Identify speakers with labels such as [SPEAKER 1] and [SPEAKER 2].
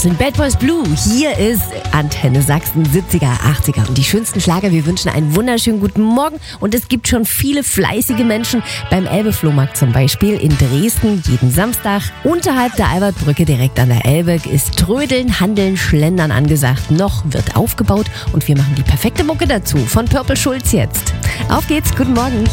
[SPEAKER 1] sind Bad Boys Blue. Hier ist Antenne Sachsen, 70er, 80er und die schönsten Schlager. Wir wünschen einen wunderschönen guten Morgen und es gibt schon viele fleißige Menschen beim Elbe-Flohmarkt zum Beispiel in Dresden jeden Samstag. Unterhalb der Albertbrücke direkt an der Elbe ist Trödeln, Handeln, Schlendern angesagt. Noch wird aufgebaut und wir machen die perfekte Mucke dazu von Purple Schulz jetzt. Auf geht's, guten Morgen.